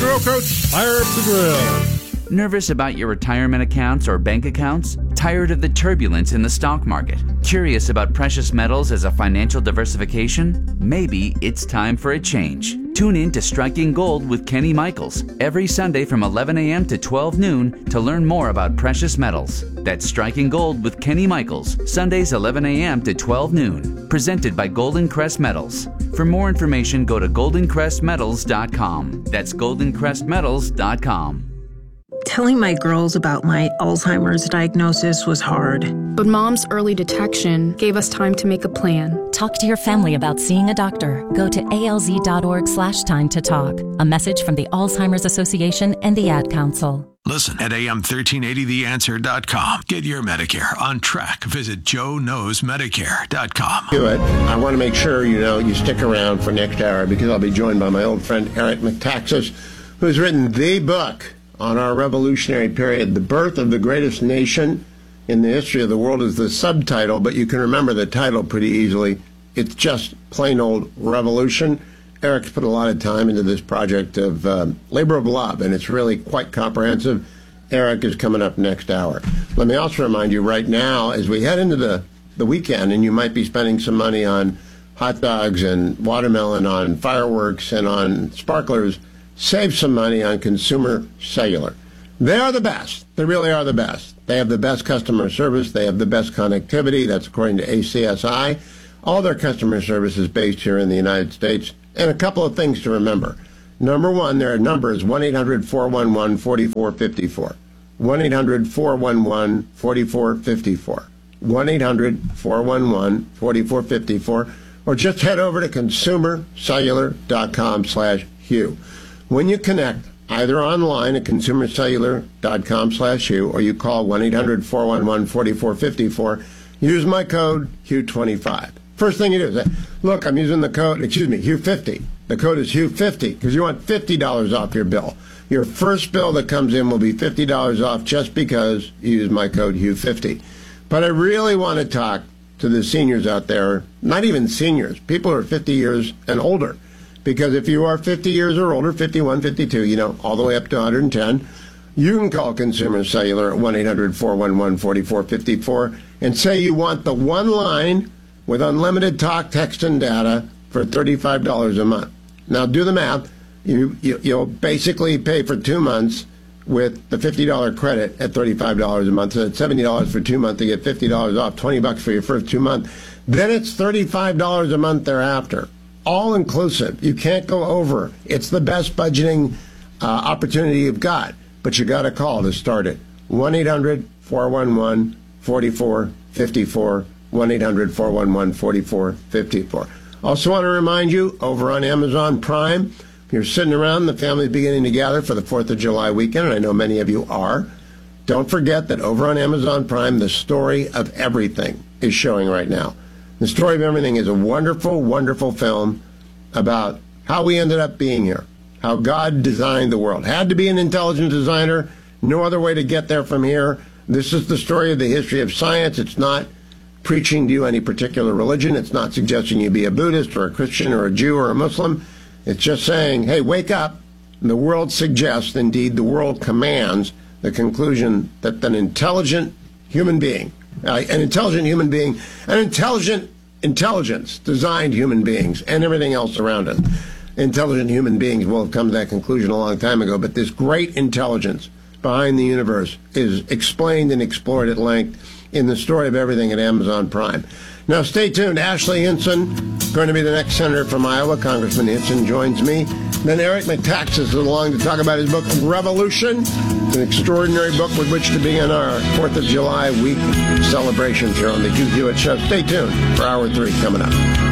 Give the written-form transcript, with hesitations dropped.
Grill Coach, fire up the grill. Nervous about your retirement accounts or bank accounts? Tired of the turbulence in the stock market? Curious about precious metals as a financial diversification? Maybe it's time for a change. Tune in to Striking Gold with Kenny Michaels every Sunday from 11 a.m. to 12 noon to learn more about precious metals. That's Striking Gold with Kenny Michaels, Sundays 11 a.m. to 12 noon. Presented by Golden Crest Metals. For more information, go to goldencrestmetals.com. That's goldencrestmetals.com. Telling my girls about my Alzheimer's diagnosis was hard. But Mom's early detection gave us time to make a plan. Talk to your family about seeing a doctor. Go to alz.org/time to talk. A message from the Alzheimer's Association and the Ad Council. Listen at am1380theanswer.com. Get your Medicare on track. Visit joeknowsmedicare.com. Do it. I want to make sure you stick around for next hour because I'll be joined by my old friend Eric Metaxas, who's written the book on our revolutionary period. The Birth of the Greatest Nation in the History of the World is the subtitle, but you can remember the title pretty easily. It's just plain old revolution. Eric's put a lot of time into this project of labor of love, and it's really quite comprehensive. Eric is coming up next hour. Let me also remind you right now, as we head into the weekend, and you might be spending some money on hot dogs and watermelon, on fireworks and on sparklers, save some money on Consumer Cellular. They are the best. They really are the best. They have the best customer service. They have the best connectivity. That's according to ACSI. All their customer service is based here in the United States. And a couple of things to remember. Number one, their number is 1-800-411-4454. 1-800-411-4454. 1-800-411-4454. Or just head over to consumercellular.com/Hugh. When you connect, either online at consumercellular.com/Hugh or you call 1-800-411-4454, use my code HUGH25. First thing you do is say, look, I'm using the code, HUGH50. The code is HUGH50 because you want $50 off your bill. Your first bill that comes in will be $50 off just because you use my code HUGH50. But I really want to talk to the seniors out there, not even seniors, people who are 50 years and older. Because if you are 50 years or older, 51, 52, all the way up to 110, you can call Consumer Cellular at 1-800-411-4454 and say you want the one line with unlimited talk, text, and data for $35 a month. Now, do the math. You'll basically pay for 2 months with the $50 credit at $35 a month. So it's $70 for 2 months to get $50 off, $20 for your first 2 months. Then it's $35 a month thereafter. All inclusive. You can't go over. It's the best budgeting opportunity you've got, but you got to call to start it. 1-800-411-4454. 1-800-411-4454. Also want to remind you, over on Amazon Prime, if you're sitting around, the family's beginning to gather for the 4th of July weekend, and I know many of you are. Don't forget that over on Amazon Prime, The Story of Everything is showing right now. The Story of Everything is a wonderful, wonderful film about how we ended up being here, how God designed the world. Had to be an intelligent designer, no other way to get there from here. This is the story of the history of science. It's not preaching to you any particular religion. It's not suggesting you be a Buddhist or a Christian or a Jew or a Muslim. It's just saying, hey, wake up. And the world suggests, indeed, the world commands the conclusion that an intelligent human being, an intelligent intelligence designed human beings and everything else around us. Intelligent human beings will have come to that conclusion a long time ago, but this great intelligence behind the universe is explained and explored at length in The Story of Everything at Amazon Prime. Now, stay tuned. Ashley Hinson, going to be the next senator from Iowa. Congressman Hinson joins me. Then Eric Metaxas is along to talk about his book, Revolution, an extraordinary book with which to begin our 4th of July week celebrations here on the Hugh Hewitt Show. Stay tuned for Hour 3 coming up.